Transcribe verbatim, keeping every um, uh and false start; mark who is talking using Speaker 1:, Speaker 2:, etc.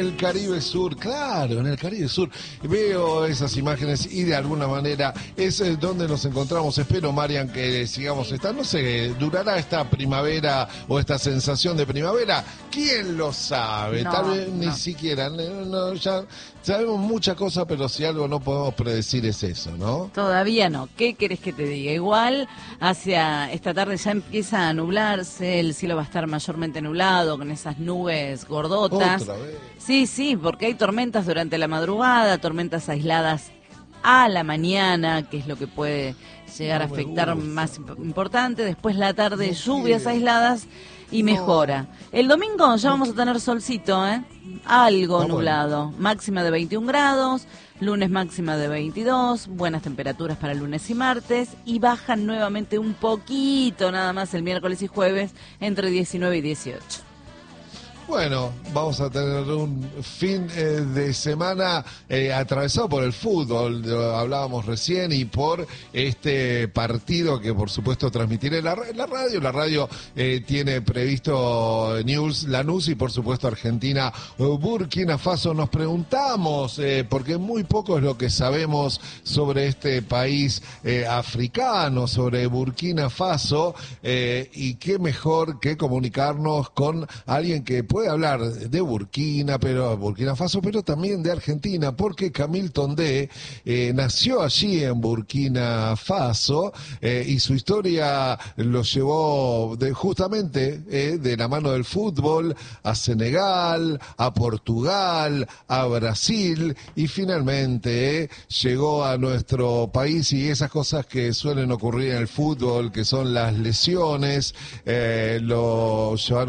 Speaker 1: el Caribe Sur, claro, en el Caribe Sur. Veo esas imágenes y de alguna manera es donde nos encontramos. Espero, Marian, que sigamos estando. No sé, ¿durará esta primavera o esta sensación de primavera? ¿Quién lo sabe?
Speaker 2: No,
Speaker 1: Tal vez
Speaker 2: no.
Speaker 1: ni siquiera. No, no, ya sabemos muchas cosas, pero si algo no podemos predecir es eso, ¿no?
Speaker 2: Todavía no. ¿Qué querés que te diga? Igual, hacia esta tarde ya empieza a nublarse, el cielo va a estar mayormente nublado, con esas nubes gordotas.
Speaker 1: Otra vez.
Speaker 2: Sí, sí, porque hay tormentas durante la madrugada, tormentas aisladas a la mañana, que es lo que puede llegar
Speaker 1: No
Speaker 2: a
Speaker 1: me
Speaker 2: afectar
Speaker 1: gusta.
Speaker 2: más imp- importante. Después la tarde,
Speaker 1: No
Speaker 2: lluvias
Speaker 1: quiero.
Speaker 2: aisladas y
Speaker 1: No.
Speaker 2: mejora. El domingo ya vamos a tener solcito, ¿eh? Algo
Speaker 1: Ah, bueno.
Speaker 2: nublado. Máxima de veintiún grados, lunes máxima de veintidós, buenas temperaturas para lunes y martes, y bajan nuevamente un poquito nada más el miércoles y jueves entre diecinueve y dieciocho.
Speaker 1: Bueno, vamos a tener un fin eh, de semana eh, atravesado por el fútbol, lo hablábamos recién, y por este partido que por supuesto transmitiré en la, en la radio. La radio eh, tiene previsto News Lanús y por supuesto Argentina, eh, Burkina Faso. Nos preguntamos, eh, porque muy poco es lo que sabemos sobre este país eh, africano, sobre Burkina Faso, eh, y qué mejor que comunicarnos con alguien que puede puede hablar de Burkina, pero Burkina Faso, pero también de Argentina, porque Camille Tondé eh, nació allí en Burkina Faso eh, y su historia lo llevó de, justamente eh, de la mano del fútbol a Senegal, a Portugal, a Brasil y finalmente eh, llegó a nuestro país, y esas cosas que suelen ocurrir en el fútbol, que son las lesiones, eh, lo llevaron